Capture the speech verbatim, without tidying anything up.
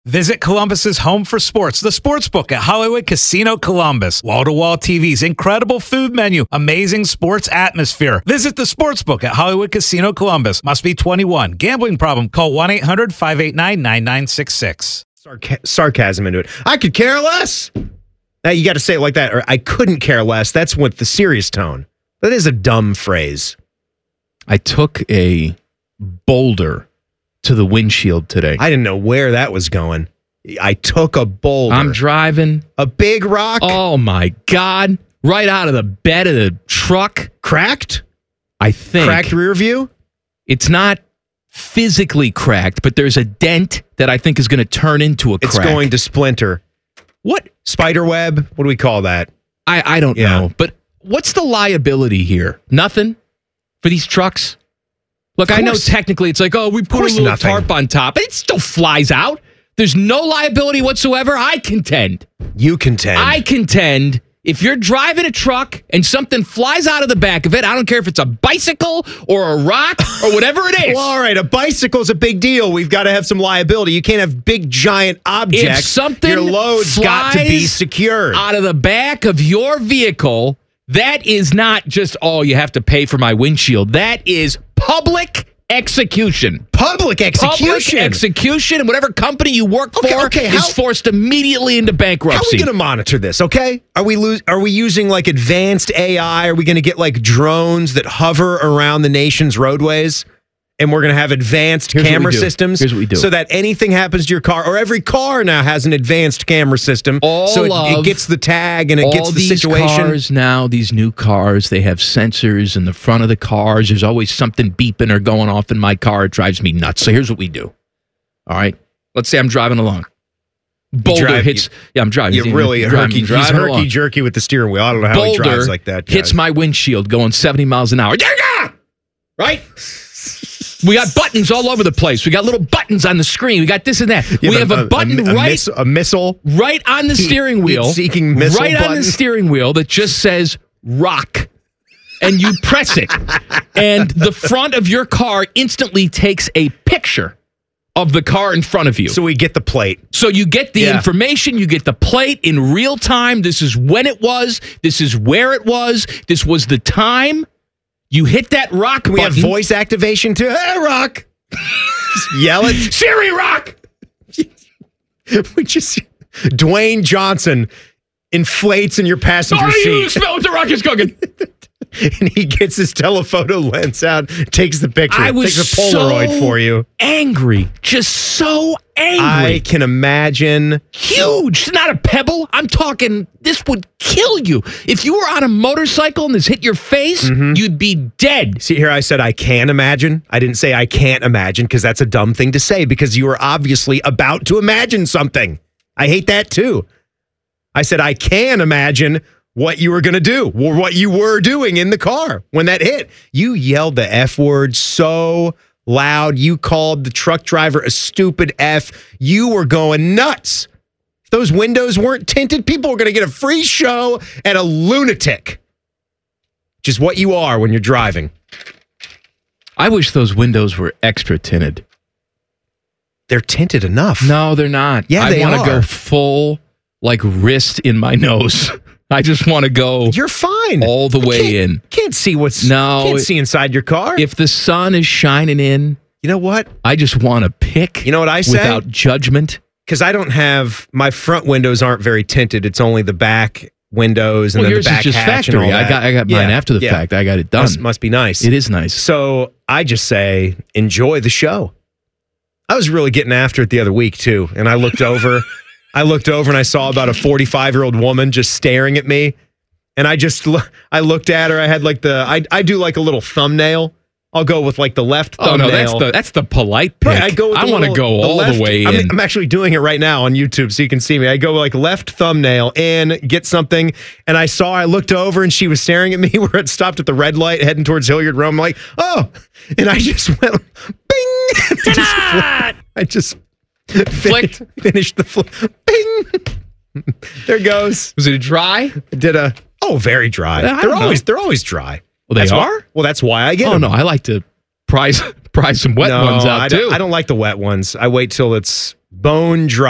Visit Columbus's home for sports, the Sportsbook at Hollywood Casino Columbus. Wall-to-wall T Vs, incredible food menu, amazing sports atmosphere. Visit the Sportsbook at Hollywood Casino Columbus. Must be twenty-one. Gambling problem? Call one eight hundred five eight nine nine nine six six. Sarca- sarcasm into it. I could care less. Now you got to say it like that, or I couldn't care less. That's with the serious tone. That is a dumb phrase. I took a boulder to the windshield today. I didn't know where that was going. I took a boulder. I'm driving. A big rock? Oh, my God. Right out of the bed of the truck. Cracked? I think. Cracked rear view? It's not physically cracked, but there's a dent that I think is going to turn into a crack. It's going to splinter. What? Spider web? What do we call that? I, I don't Yeah. know. But what's the liability here? Nothing for these trucks? Look, I know technically it's like, oh, we put a little nothing. tarp on top, but it still flies out. There's no liability whatsoever. I contend. You contend. I contend if you're driving a truck and something flies out of the back of it, I don't care if it's a bicycle or a rock or whatever it is. Well, all right, a bicycle's a big deal. We've got to have some liability. You can't have big, giant objects. If something Your load's got to be flies secured. out of the back of your vehicle, that is not just, oh, you have to pay for my windshield. That is public execution. Public execution. Public execution, and whatever company you work Okay, for okay, is how- forced immediately into How are bankruptcy. we going to monitor this, okay? Are we lo- Are we using like advanced A I? Are we going to get like drones that hover around the nation's roadways? And we're going to have advanced Here's what we camera do. systems Here's what we do. so that anything happens to your car, or every car now has an advanced camera system. All so it, it of- gets the tag and it All gets the these situation. cars now, these new cars, they have sensors in the front of the cars. There's always something beeping or going off in my car. It drives me nuts. So here's what we do. All right. Let's say I'm driving along. Boulder drive- hits. yeah, I'm driving. You're really driving, herky, he's driving along. herky jerky with the steering wheel. I don't know how he Boulder drives like that. hits guys. my windshield going seventy miles an hour. Right? We got buttons all over the place. We got little buttons on the screen. We got this and that. You we have a, button a, right, miss- a missile. right on the Heat- steering wheel. heat-seeking missile right on button. the steering wheel that just says rock. And you press it. And the front of your car instantly takes a picture of the car in front of you. So we get the plate. So you get the Yeah. information, you get the plate in real time. This is when it was. This is where it was. This was the time. You hit that rock Can we button. have voice activation too? Hey, Rock! Just yell it. Siri rock! We just Dwayne Johnson inflates in your passenger Sorry, you seat, smell what the rock is cooking. and he gets his telephoto lens out, takes the picture, I was takes a Polaroid so for you. Angry. Just so angry. I can imagine. Huge. It's not a pebble. I'm talking, this would kill you. If you were on a motorcycle and this hit your face, Mm-hmm. you'd be dead. See, here I said I can imagine. I didn't say I can't imagine because that's a dumb thing to say because you were obviously about to imagine something. I hate that too. I said I can imagine what you were going to do or what you were doing in the car when that hit. You yelled the F word so loud. You called the truck driver a stupid F. You were going nuts. If those windows weren't tinted, people were going to get a free show at a lunatic, which is what you are when you're driving. I wish those windows were extra tinted. They're tinted enough. No, they're not. Yeah, I they want to are. go full, like, wrist in my nose. I just want to go You're fine. all the You way can't- in. Can't see what's No, Can't it- see inside your car. If the sun is shining in, you know what? I just want to pick. You know what I say? Without judgment. Because I don't have my front windows aren't very tinted. It's only the back windows and Well, then yours the is back just hatch and factory. all I that. got I got mine Yeah, after the yeah. fact. I got it done. Must, must be nice. It is nice. So I just say enjoy the show. I was really getting after it the other week too, and I looked over. I looked over and I saw about a forty-five year old woman just staring at me, and I just lo- I looked at her. I had like the I I do like a little thumbnail. I'll go with like the left Oh thumbnail. no, that's the that's the polite pick. Right, I go. With I the want to little- go all left- the way I'm, in. I'm actually doing it right now on YouTube, so you can see me. I go like left thumbnail in, get something, and I saw. I looked over, and she was staring at me. Where it stopped at the red light, heading towards Hilliard Road. I'm like, oh, and I just went, bing. I just, I just Flicked. fin- finished the flip. Bing. There goes. Was it dry? Did a oh very dry. I They're don't know. always they're always dry. Well, they That's why- are? well, that's why I get Oh them. no, I like to prize prize some wet No, ones out I too. don't, I don't like the wet ones. I wait till it's bone dry.